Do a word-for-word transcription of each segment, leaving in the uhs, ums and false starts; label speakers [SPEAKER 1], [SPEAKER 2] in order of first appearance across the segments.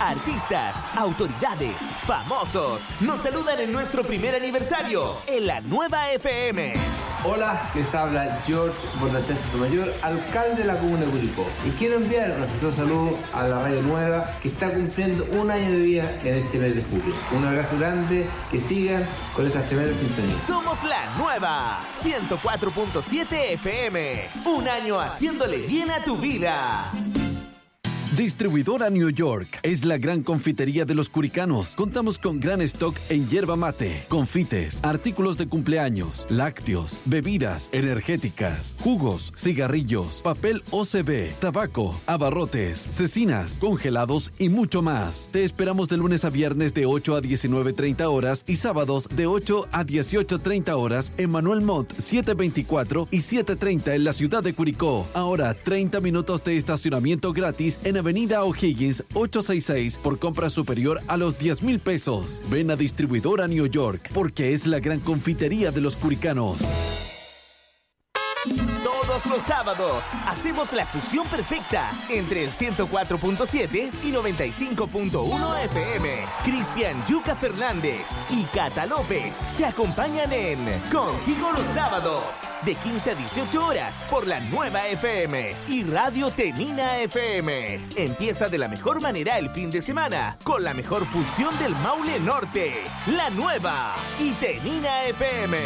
[SPEAKER 1] artistas, autoridades, famosos nos saludan en nuestro primer aniversario en la nueva F M.
[SPEAKER 2] Hola, les habla George Bordachán Sotomayor, alcalde de la comuna de Curicó. Y quiero enviar un afectuoso saludo a la Radio Nueva, que está cumpliendo un año de vida en este mes de julio. Un abrazo grande, que sigan con esta tremenda sintonía.
[SPEAKER 1] Somos la nueva ciento cuatro punto siete F M. Un año haciéndole bien a tu vida.
[SPEAKER 3] Distribuidora New York es la gran confitería de los curicanos. Contamos con gran stock en yerba mate, confites, artículos de cumpleaños, lácteos, bebidas energéticas, jugos, cigarrillos, papel O C B, tabaco, abarrotes, cecinas, congelados y mucho más. Te esperamos de lunes a viernes de ocho a diecinueve treinta horas y sábados de ocho a dieciocho treinta horas en Manuel Montt setecientos veinticuatro y setecientos treinta en la ciudad de Curicó. Ahora treinta minutos de estacionamiento gratis en Avenida O'Higgins ochocientos sesenta y seis por compra superior a los diez mil pesos. Ven a Distribuidora New York, porque es la gran confitería de los curicanos.
[SPEAKER 1] Todos los sábados hacemos la fusión perfecta entre el ciento cuatro punto siete y noventa y cinco punto uno F M. Cristian Yuca Fernández y Cata López te acompañan en Contigo los sábados de quince a dieciocho horas por la nueva F M y Radio Tenina F M. Empieza de la mejor manera el fin de semana con la mejor fusión del Maule Norte, la nueva y Tenina F M.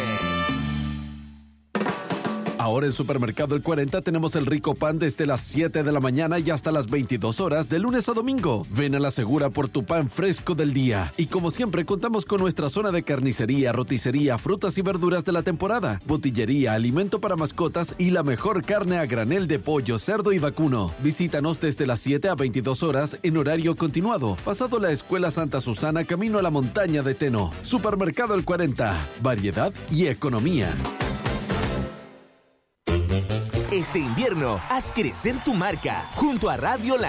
[SPEAKER 3] Ahora en Supermercado El cuarenta tenemos el rico pan desde las siete de la mañana y hasta las veintidós horas de lunes a domingo. Ven a la segura por tu pan fresco del día. Y como siempre contamos con nuestra zona de carnicería, roticería, frutas y verduras de la temporada, botillería, alimento para mascotas y la mejor carne a granel de pollo, cerdo y vacuno. Visítanos desde las siete a veintidós horas en horario continuado, pasado la Escuela Santa Susana, camino a la montaña de Teno. Supermercado El cuarenta, variedad y economía.
[SPEAKER 1] Este invierno, haz crecer tu marca junto a Radio La